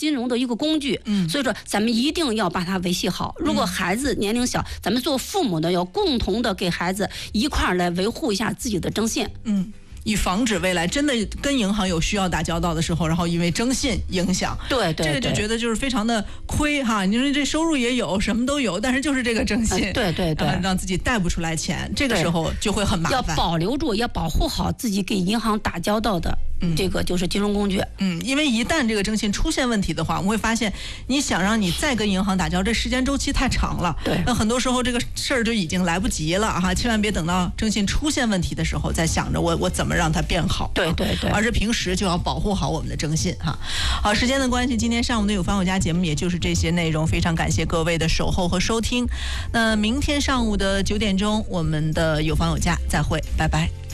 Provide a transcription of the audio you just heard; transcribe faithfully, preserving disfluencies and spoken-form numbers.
金融的一个工具。嗯，所以说咱们一定要把它维系好。如果孩子年龄小，咱们做父母的要共同的给孩子一块儿来维护一下自己的征信。 嗯。以防止未来真的跟银行有需要打交道的时候，然后因为征信影响， 对对， 这个就觉得就是非常的亏哈。你说这收入也有，什么都有，但是就是这个征信， 呃、对对对， 让自己贷不出来钱，这个时候就会很麻烦。 要保留住，要保护好自己给银行打交道的。嗯，这个就是金融工具。 嗯，因为一旦这个征信出现问题的话，我们会发现，你想让你再跟银行打交道，这时间周期太长了。 对， 那很多时候这个事儿就已经来不及了哈，千万别等到征信出现问题的时候再想着我我怎么让它变好。 对对对， 而是平时就要保护好我们的征信哈。好，时间的关系，今天上午的有房有家节目也就是这些内容，非常感谢各位的守候和收听。那明天上午的九点钟，我们的有房有家再会，拜拜。